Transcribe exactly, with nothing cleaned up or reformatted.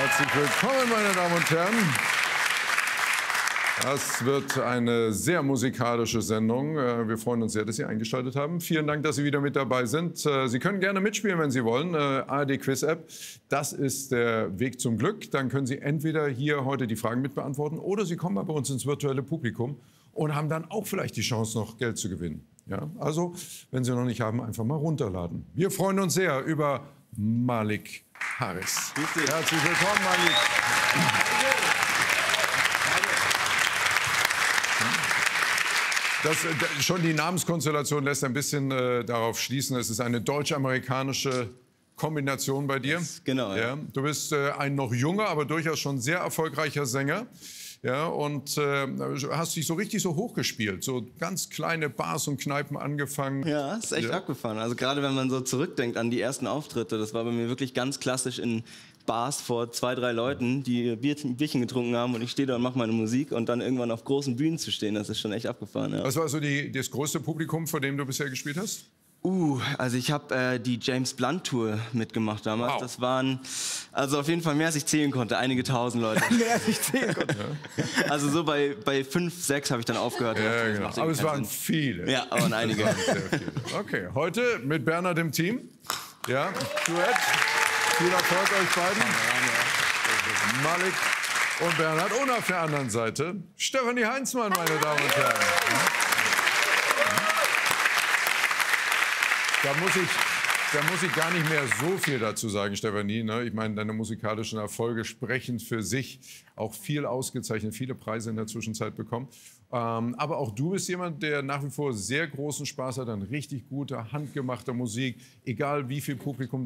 Herzlich willkommen, meine Damen und Herren. Das wird eine sehr musikalische Sendung. Wir freuen uns sehr, dass Sie eingeschaltet haben. Vielen Dank, dass Sie wieder mit dabei sind. Sie können gerne mitspielen, wenn Sie wollen. A R D Quiz App, das ist der Weg zum Glück. Dann können Sie entweder hier heute die Fragen mitbeantworten oder Sie kommen mal bei uns ins virtuelle Publikum und haben dann auch vielleicht die Chance, noch Geld zu gewinnen. Ja, also, wenn Sie noch nicht haben, einfach mal runterladen. Wir freuen uns sehr über Malik Harris. Herzlich willkommen, Malik. Das, das, schon die Namenskonstellation lässt ein bisschen äh, darauf schließen, es ist eine deutsch-amerikanische Kombination bei dir. Yes, genau. Ja. Ja, du bist äh, ein noch junger, aber durchaus schon sehr erfolgreicher Sänger. Ja, und äh, hast dich so richtig so hochgespielt, so ganz kleine Bars und Kneipen angefangen. Ja, ist echt ja. abgefahren. Also gerade wenn man so zurückdenkt an die ersten Auftritte, das war bei mir wirklich ganz klassisch in Bars vor zwei, drei Leuten, die Bier, Bierchen getrunken haben und ich stehe da und mache meine Musik und dann irgendwann auf großen Bühnen zu stehen, das ist schon echt abgefahren. Ja. Was war so die, das größte Publikum, vor dem du bisher gespielt hast? Uh, also ich habe äh, die James Blunt Tour mitgemacht damals. Wow. Das waren also auf jeden Fall mehr als ich zählen konnte, einige tausend Leute. Mehr als ich zählen konnte. Also so bei, bei fünf, sechs habe ich dann aufgehört. Ja, das genau. macht Aber es keinen waren Sinn. viele. Ja, aber einige. Sehr viele. Okay, heute mit Bernhard im Team. Ja, Duett. Viel Erfolg euch beiden. Malik und Bernhard. Und auf der anderen Seite Stefanie Heinzmann, meine Damen und Herren. Da muss ich, da muss ich gar nicht mehr so viel dazu sagen, Stefanie. Ne? Ich meine, deine musikalischen Erfolge sprechen für sich. Auch viel ausgezeichnet, viele Preise in der Zwischenzeit bekommen. Ähm, aber auch du bist jemand, der nach wie vor sehr großen Spaß hat an richtig guter, handgemachter Musik. Egal wie viel Publikum